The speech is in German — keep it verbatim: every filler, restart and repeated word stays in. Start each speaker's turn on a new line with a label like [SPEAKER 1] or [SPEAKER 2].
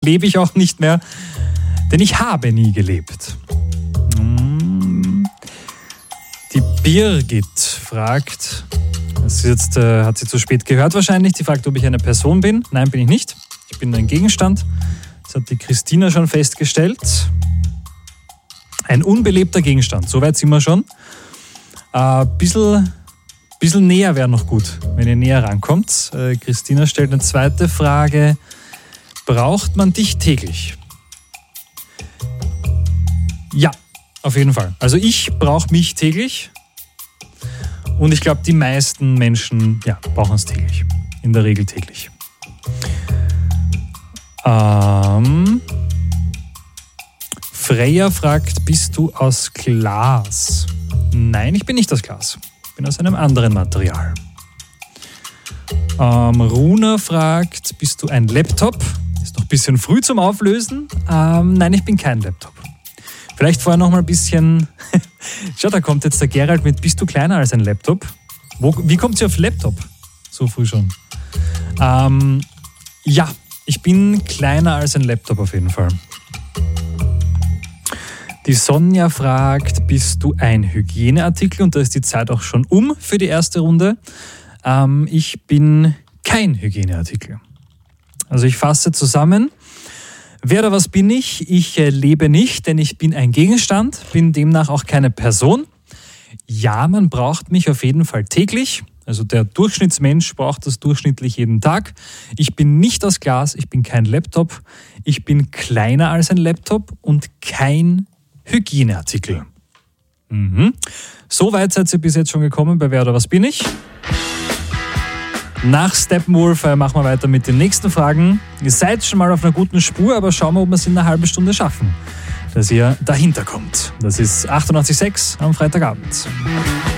[SPEAKER 1] lebe ich auch nicht mehr, denn ich habe nie gelebt. Die Birgit fragt, das ist jetzt, äh, hat sie zu spät gehört wahrscheinlich, sie fragt, ob ich eine Person bin. Nein, bin ich nicht. Ich bin ein Gegenstand. Das hat die Christina schon festgestellt. Ein unbelebter Gegenstand, soweit sind wir schon. Ein äh, bisschen, bisschen näher wäre noch gut, wenn ihr näher rankommt. Äh, Christina stellt eine zweite Frage. Braucht man dich täglich? Ja, auf jeden Fall. Also ich brauche mich täglich und ich glaube, die meisten Menschen ja, brauchen es täglich. In der Regel täglich. Ähm, Freya fragt, bist du aus Glas? Nein, ich bin nicht aus Glas. Ich bin aus einem anderen Material. Ähm, Runa fragt, bist du ein Laptop? Ist noch ein bisschen früh zum Auflösen. Ähm, nein, ich bin kein Laptop. Vielleicht vorher noch mal ein bisschen... Schau, da kommt jetzt der Gerald mit, bist du kleiner als ein Laptop? Wo, wie kommt sie auf Laptop? So früh schon. Ähm, ja, ich bin kleiner als ein Laptop auf jeden Fall. Die Sonja fragt, bist du ein Hygieneartikel? Und da ist die Zeit auch schon um für die erste Runde. Ähm, ich bin kein Hygieneartikel. Also ich fasse zusammen. Wer oder was bin ich? Ich äh, lebe nicht, denn ich bin ein Gegenstand, bin demnach auch keine Person. Ja, man braucht mich auf jeden Fall täglich. Also der Durchschnittsmensch braucht das durchschnittlich jeden Tag. Ich bin nicht aus Glas, ich bin kein Laptop. Ich bin kleiner als ein Laptop und kein Hygieneartikel. Mhm. So weit seid ihr bis jetzt schon gekommen bei Wer oder was bin ich? Nach Steppenwolf machen wir weiter mit den nächsten Fragen. Ihr seid schon mal auf einer guten Spur, aber schauen wir, ob wir es in einer halben Stunde schaffen, dass ihr dahinter kommt. Das ist achtundachtzig Komma sechs am Freitagabend.